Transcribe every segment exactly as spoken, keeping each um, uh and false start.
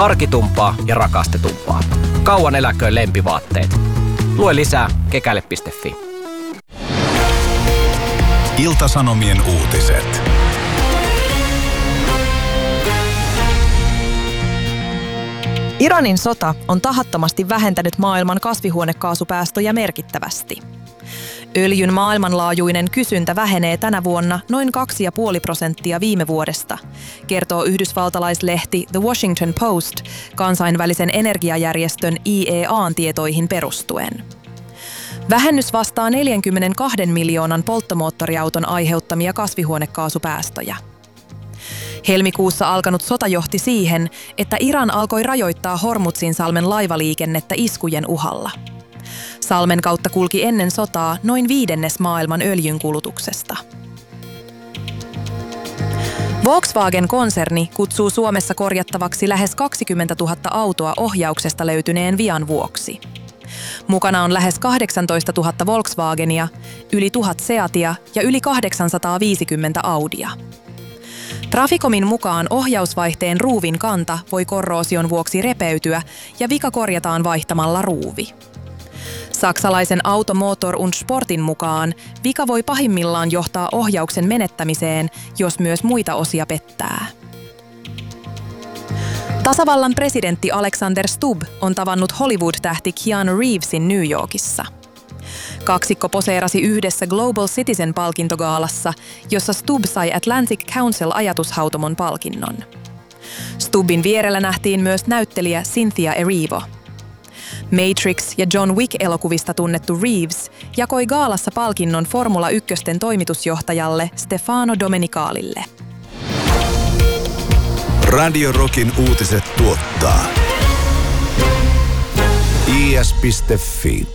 Harkitumpaa ja rakastetumpaa. Kauan eläköön lempivaatteet. Lue lisää kekäle piste fi. Ilta-Sanomien uutiset. Iranin sota on tahattomasti vähentänyt maailman kasvihuonekaasupäästöjä merkittävästi. Öljyn maailmanlaajuinen kysyntä vähenee tänä vuonna noin kaksi pilkku viisi prosenttia viime vuodesta, kertoo yhdysvaltalaislehti The Washington Post kansainvälisen energiajärjestön I E A:n tietoihin perustuen. Vähennys vastaa neljänkymmenenkahden miljoonan polttomoottoriauton aiheuttamia kasvihuonekaasupäästöjä. Helmikuussa alkanut sota johti siihen, että Iran alkoi rajoittaa Hormuzin-salmen laivaliikennettä iskujen uhalla. Salmen kautta kulki ennen sotaa noin viidennes maailman öljynkulutuksesta. Volkswagen-konserni kutsuu Suomessa korjattavaksi lähes kaksikymmentätuhatta autoa ohjauksesta löytyneen vian vuoksi. Mukana on lähes kahdeksantoistatuhatta Volkswagenia, yli tuhat Seatia ja yli kahdeksansataaviisikymmentä Audia. Traficomin mukaan ohjausvaihteen ruuvin kanta voi korroosion vuoksi repeytyä ja vika korjataan vaihtamalla ruuvi. Saksalaisen Auto Motor und Sportin mukaan vika voi pahimmillaan johtaa ohjauksen menettämiseen, jos myös muita osia pettää. Tasavallan presidentti Alexander Stubb on tavannut Hollywood-tähti Keanu Reevesin New Yorkissa. Kaksikko poseerasi yhdessä Global Citizen-palkintogaalassa, jossa Stubb sai Atlantic Council-ajatushautomon palkinnon. Stubbin vierellä nähtiin myös näyttelijä Cynthia Erivo. Matrix ja John Wick-elokuvista tunnettu Reeves jakoi gaalassa palkinnon Formula ykkösten toimitusjohtajalle Stefano Domenicalille. Radio Rockin uutiset tuottaa I S piste fi.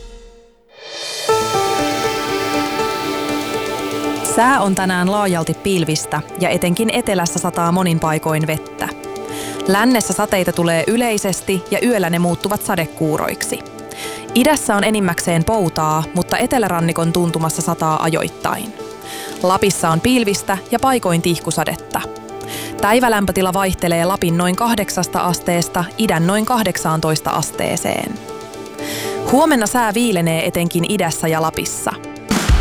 Sää on tänään laajalti pilvistä ja etenkin etelässä sataa monin paikoin vettä. Lännessä sateita tulee yleisesti ja yöllä ne muuttuvat sadekuuroiksi. Idässä on enimmäkseen poutaa, mutta etelärannikon tuntumassa sataa ajoittain. Lapissa on pilvistä ja paikoin tihkusadetta. Päivälämpötila vaihtelee Lapin noin kahdeksasta asteesta idän noin kahdeksaantoista asteeseen. Huomenna sää viilenee etenkin idässä ja Lapissa.